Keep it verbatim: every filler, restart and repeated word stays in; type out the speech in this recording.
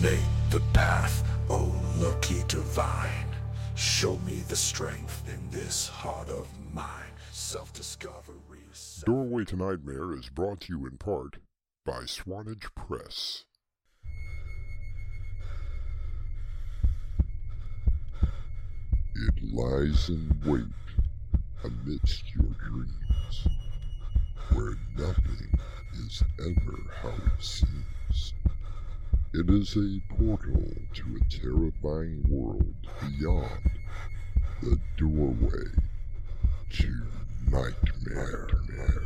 illuminate the path, O lucky divine. Show me the strength in this heart of mine. Self-discovery. Self- Doorway to Nightmare is brought to you in part by Swanage Press. It lies in wait amidst your dreams, where nothing is ever how it seems. It is a portal to a terrifying world beyond the doorway to nightmare.